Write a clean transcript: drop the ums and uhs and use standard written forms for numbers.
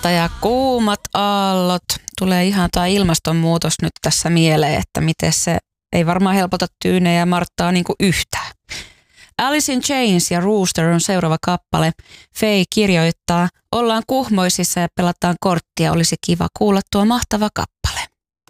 Ja kuumat aallot. Tulee ihan tämä ilmastonmuutos nyt tässä mieleen, että miten se ei varmaan helpota Tyyneen ja Marttaa niin kuin yhtään. Alice in Chains ja Rooster on seuraava kappale. Faye kirjoittaa, ollaan kuhmoisissa ja pelataan korttia. Olisi kiva kuulla tuo mahtava kappale.